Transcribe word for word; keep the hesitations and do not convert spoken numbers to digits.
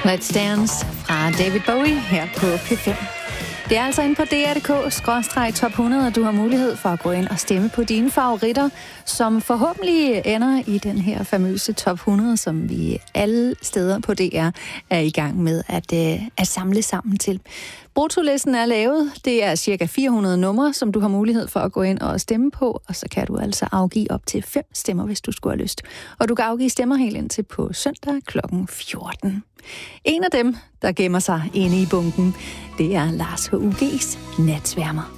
Let's Dance fra David Bowie her på P fem. Det er altså inde på D R punktum D K skråstreg top hundrede, og du har mulighed for at gå ind og stemme på dine favoritter, som forhåbentlig ender i den her famøse top hundrede, som vi alle steder på D R er i gang med at, øh, at samle sammen til. Bruttolisten er lavet. Det er cirka fire hundrede numre, som du har mulighed for at gå ind og stemme på, og så kan du altså afgive op til fem stemmer, hvis du skulle have lyst. Og du kan afgive stemmer helt indtil på søndag klokken fjorten. En af dem, der gemmer sig inde i bunken, det er Lars H U G's Natsværmer.